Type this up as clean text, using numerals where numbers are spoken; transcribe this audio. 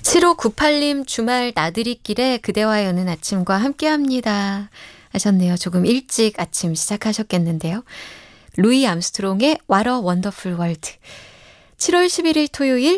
7598님 주말 나들이길에 그대와 여는 아침과 함께합니다 하셨네요. 조금 일찍 아침 시작하셨겠는데요. 루이 암스트롱의 What a Wonderful World. 7월 11일 토요일